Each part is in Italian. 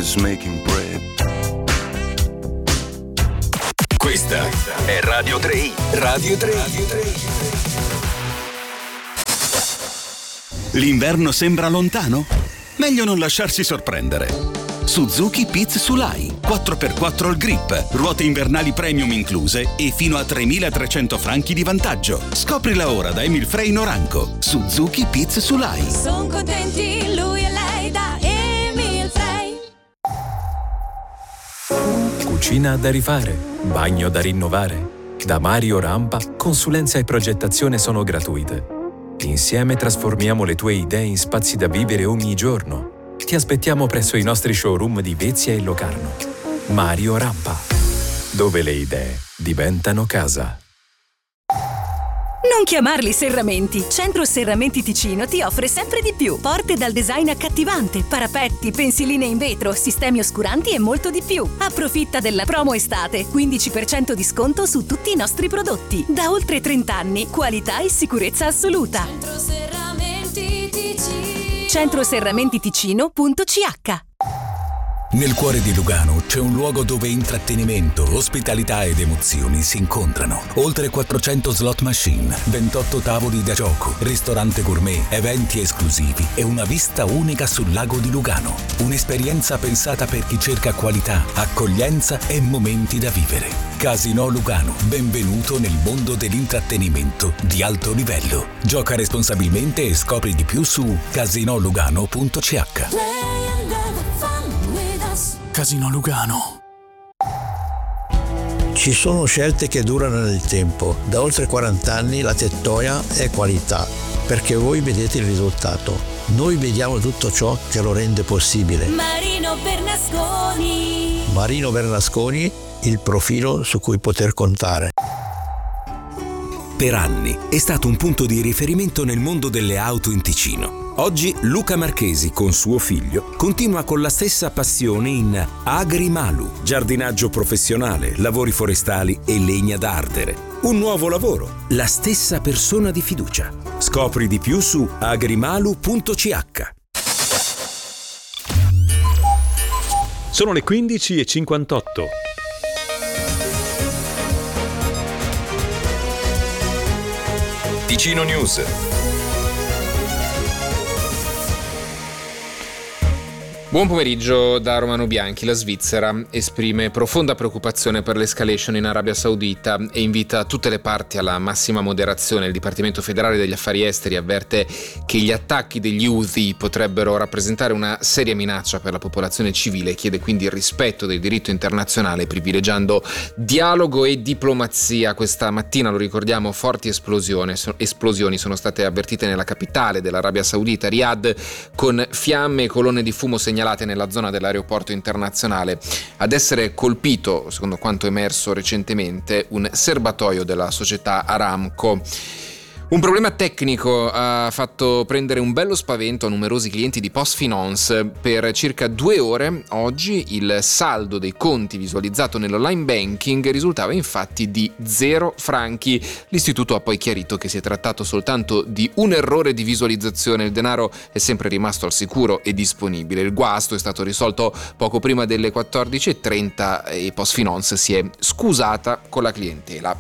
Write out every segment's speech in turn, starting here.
was making bread. Questa è Radio 3. Radio 3. L'inverno sembra lontano? Meglio non lasciarsi sorprendere. Suzuki Piz Sulai 4x4 all grip, ruote invernali premium incluse e fino a 3.300 franchi di vantaggio. Scoprila ora da Emil Frey Noranco. Suzuki Piz Sulai. Sono contenti lui e lei da Emil Frey. Cucina da rifare, bagno da rinnovare. Da Mario Rampa, consulenza e progettazione sono gratuite. Insieme trasformiamo le tue idee in spazi da vivere ogni giorno. Ti aspettiamo presso i nostri showroom di Vezia e Locarno. Mario Rampa, dove le idee diventano casa. Non chiamarli serramenti. Centro Serramenti Ticino ti offre sempre di più. Porte dal design accattivante, parapetti, pensiline in vetro, sistemi oscuranti e molto di più. Approfitta della promo estate. 15% di sconto su tutti i nostri prodotti. Da oltre 30 anni, qualità e sicurezza assoluta. Centro Serramenti Ticino. centroserramentiticino.ch. Nel cuore di Lugano c'è un luogo dove intrattenimento, ospitalità ed emozioni si incontrano. Oltre 400 slot machine, 28 tavoli da gioco, ristorante gourmet, eventi esclusivi e una vista unica sul lago di Lugano. Un'esperienza pensata per chi cerca qualità, accoglienza e momenti da vivere. Casino Lugano, benvenuto nel mondo dell'intrattenimento di alto livello. Gioca responsabilmente e scopri di più su casinolugano.ch. Casino Lugano. Ci sono scelte che durano nel tempo. Da oltre 40 anni la Tettoia è qualità, perché voi vedete il risultato. Noi vediamo tutto ciò che lo rende possibile. Marino Bernasconi. Marino Bernasconi, il profilo su cui poter contare. Per anni è stato un punto di riferimento nel mondo delle auto in Ticino. Oggi Luca Marchesi, con suo figlio, continua con la stessa passione in Agrimalu, giardinaggio professionale, lavori forestali e legna da ardere. Un nuovo lavoro, la stessa persona di fiducia. Scopri di più su agrimalu.ch. Sono le 15:58. Ticino News. Buon pomeriggio da Romano Bianchi. La Svizzera esprime profonda preoccupazione per l'escalation in Arabia Saudita e invita tutte le parti alla massima moderazione. Il Dipartimento federale degli affari esteri avverte che gli attacchi degli Houthi potrebbero rappresentare una seria minaccia per la popolazione civile e chiede quindi il rispetto del diritto internazionale, privilegiando dialogo e diplomazia. Questa mattina, lo ricordiamo, forti esplosioni sono state avvertite nella capitale dell'Arabia Saudita, Riyadh, con fiamme e colonne di fumo segnalate nella zona dell'aeroporto internazionale. Ad essere colpito, secondo quanto emerso recentemente, un serbatoio della società Aramco. Un problema tecnico ha fatto prendere un bello spavento a numerosi clienti di PostFinance. Per circa 2 ore oggi il saldo dei conti visualizzato nell'online banking risultava infatti di 0 franchi. L'istituto ha poi chiarito che si è trattato soltanto di un errore di visualizzazione. Il denaro è sempre rimasto al sicuro e disponibile. Il guasto è stato risolto poco prima delle 14:30 e PostFinance si è scusata con la clientela.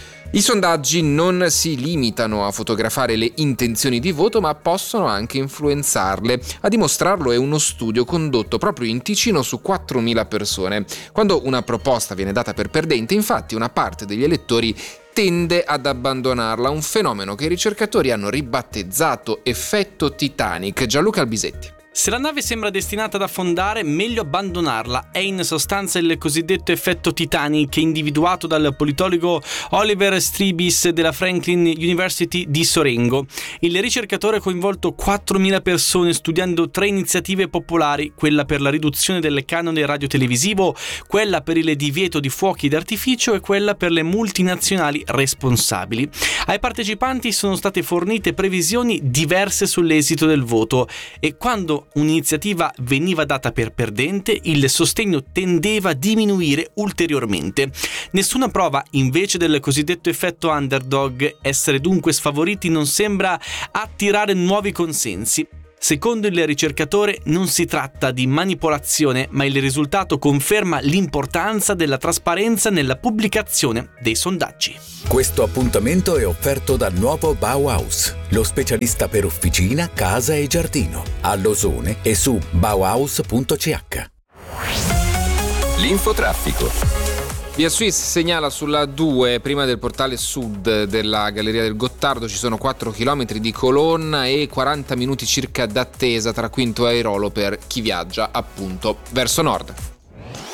I sondaggi non si limitano a fotografare le intenzioni di voto, ma possono anche influenzarle. A dimostrarlo è uno studio condotto proprio in Ticino su 4.000 persone. Quando una proposta viene data per perdente, infatti, una parte degli elettori tende ad abbandonarla, un fenomeno che i ricercatori hanno ribattezzato effetto Titanic. Gianluca Albisetti. Se la nave sembra destinata ad affondare, meglio abbandonarla. È in sostanza il cosiddetto effetto Titanic, individuato dal politologo Oliver Stribis della Franklin University di Sorengo. Il ricercatore ha coinvolto 4.000 persone studiando 3 iniziative popolari, quella per la riduzione del canone radiotelevisivo, quella per il divieto di fuochi d'artificio e quella per le multinazionali responsabili. Ai partecipanti sono state fornite previsioni diverse sull'esito del voto e quando un'iniziativa veniva data per perdente, il sostegno tendeva a diminuire ulteriormente. Nessuna prova invece del cosiddetto effetto underdog. Essere dunque sfavoriti non sembra attirare nuovi consensi. Secondo il ricercatore non si tratta di manipolazione, ma il risultato conferma l'importanza della trasparenza nella pubblicazione dei sondaggi. Questo appuntamento è offerto dal nuovo Bauhaus, lo specialista per officina, casa e giardino, a Losone e su bauhaus.ch. L'infotraffico. Via Suisse segnala sulla 2, prima del portale sud della Galleria del Gottardo, ci sono 4 km di colonna e 40 minuti circa d'attesa tra Quinto e Airolo per chi viaggia appunto verso nord.